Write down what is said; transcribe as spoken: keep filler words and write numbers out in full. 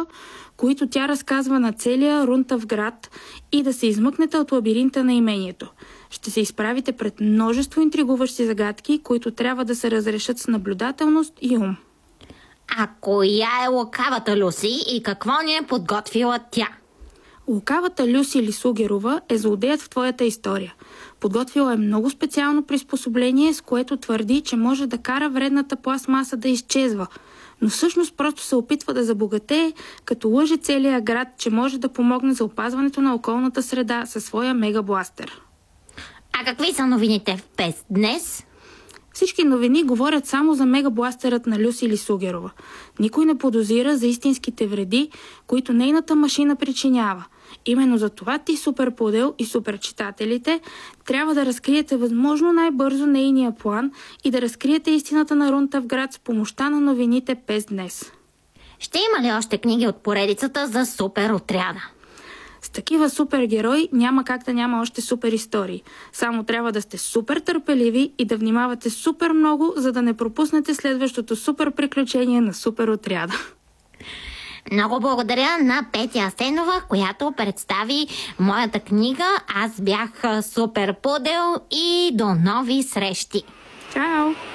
Согерова, които тя разказва на целия Рунтав град, и да се измъкнете от лабиринта на имението. Ще се изправите пред множество интригуващи загадки, които трябва да се разрешат с наблюдателност и ум. А коя е лукавата Люси и какво ни е подготвила тя? Лукавата Люси Лисугерова е злодеят в твоята история. Подготвила е много специално приспособление, с което твърди, че може да кара вредната пластмаса да изчезва, но всъщност просто се опитва да забогатее, като лъже целия град, че може да помогне за опазването на околната среда със своя мегабластер. А какви са новините в ПЕС днес? Всички новини говорят само за мегабластерът на Люси Лисугерова. Никой не подозира за истинските вреди, които нейната машина причинява. Именно за това ти, суперподел и суперчитателите, трябва да разкриете възможно най-бързо нейния план и да разкриете истината на Рунтав град с помощта на новините ПЕС днес. Ще има ли още книги от поредицата за супер отряда? С такива супергерои няма как да няма още супер истории. Само трябва да сте супер търпеливи и да внимавате супер много, за да не пропуснете следващото супер приключение на супер отряда. Много благодаря на Петя Асенова, която представи моята книга. Аз бях Супер Пудел и до нови срещи. Чао!